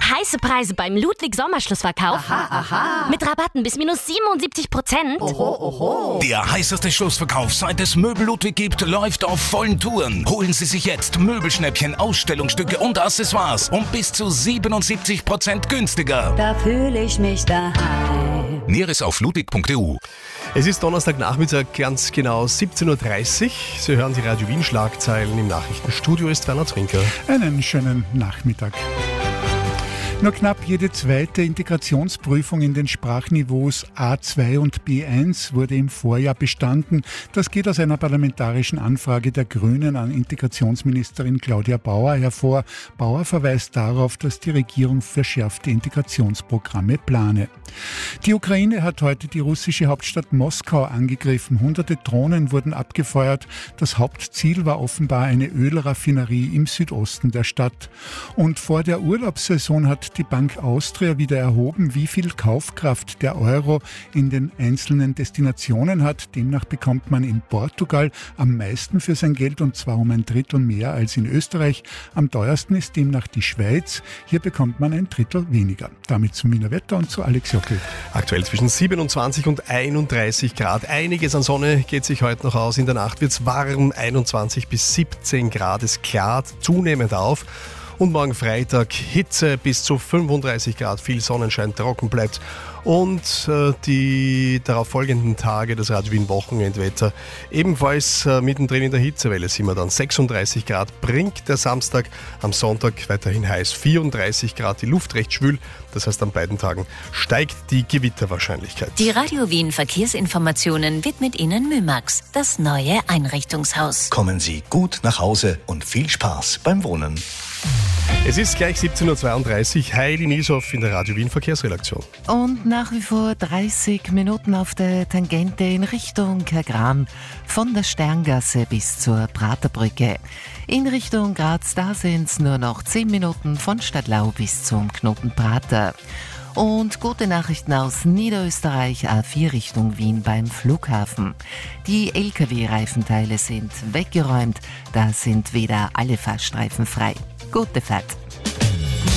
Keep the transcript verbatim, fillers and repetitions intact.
Heiße Preise beim Ludwig Sommerschlussverkauf. Aha, aha. Mit Rabatten bis minus siebenundsiebzig Prozent. Oho, oho. Der heißeste Schlussverkauf, seit es Möbel Ludwig gibt, läuft auf vollen Touren. Holen Sie sich jetzt Möbelschnäppchen, Ausstellungsstücke und Accessoires um bis zu siebenundsiebzig Prozent günstiger. Da fühle ich mich daheim. Näheres auf ludwig punkt e u. Es ist Donnerstagnachmittag, ganz genau siebzehn Uhr dreißig. Sie hören die Radio Wien Schlagzeilen. Im Nachrichtenstudio ist Werner Trinker. Einen schönen Nachmittag. Nur knapp jede zweite Integrationsprüfung in den Sprachniveaus A zwei und B eins wurde im Vorjahr bestanden. Das geht aus einer parlamentarischen Anfrage der Grünen an Integrationsministerin Claudia Bauer hervor. Bauer verweist darauf, dass die Regierung verschärfte Integrationsprogramme plane. Die Ukraine hat heute die russische Hauptstadt Moskau angegriffen. Hunderte Drohnen wurden abgefeuert. Das Hauptziel war offenbar eine Ölraffinerie im Südosten der Stadt. Und vor der Urlaubssaison hat die Bank Austria wieder erhoben, wie viel Kaufkraft der Euro in den einzelnen Destinationen hat. Demnach bekommt man in Portugal am meisten für sein Geld, und zwar um ein Drittel mehr als in Österreich. Am teuersten ist demnach die Schweiz. Hier bekommt man ein Drittel weniger. Damit zum Wiener Wetter und zu Alex Jockel. Aktuell zwischen siebenundzwanzig und einunddreißig Grad. Einiges an Sonne geht sich heute noch aus. In der Nacht wird es warm, einundzwanzig bis siebzehn Grad. Es klart zunehmend auf. Und morgen Freitag Hitze bis zu fünfunddreißig Grad, viel Sonnenschein, trocken bleibt. Und äh, die darauf folgenden Tage, das Radio Wien Wochenendwetter, ebenfalls äh, mittendrin in der Hitzewelle sind wir dann. sechsunddreißig Grad bringt der Samstag, am Sonntag weiterhin heiß, vierunddreißig Grad, die Luft recht schwül. Das heißt, an beiden Tagen steigt die Gewitterwahrscheinlichkeit. Die Radio Wien Verkehrsinformationen widmet Ihnen Mymax, das neue Einrichtungshaus. Kommen Sie gut nach Hause und viel Spaß beim Wohnen. Es ist gleich siebzehn Uhr zweiunddreißig. Heidi Nieshoff in der Radio Wien Verkehrsredaktion. Und nach wie vor dreißig Minuten auf der Tangente in Richtung Kergran, von der Sterngasse bis zur Praterbrücke. In Richtung Graz, da sind es nur noch zehn Minuten von Stadtlau bis zum Knoten Prater. Und gute Nachrichten aus Niederösterreich, A vier Richtung Wien beim Flughafen. Die L K W-Reifenteile sind weggeräumt, da sind wieder alle Fahrstreifen frei. Gute Fahrt.